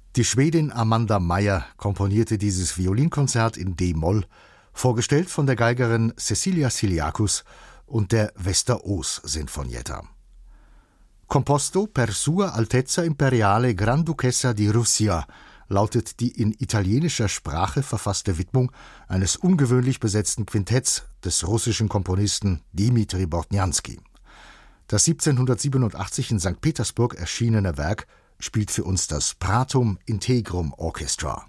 Die Schwedin Amanda Meyer komponierte dieses Violinkonzert in D-Moll, vorgestellt von der Geigerin Cecilia Siliakus und der Västerås-Sinfonietta. Composto per Sua Altezza Imperiale Granduchessa di Russia lautet die in italienischer Sprache verfasste Widmung eines ungewöhnlich besetzten Quintetts des russischen Komponisten Dmitri Bortnjanski. Das 1787 in St. Petersburg erschienene Werk spielt für uns das Pratum Integrum Orchestra.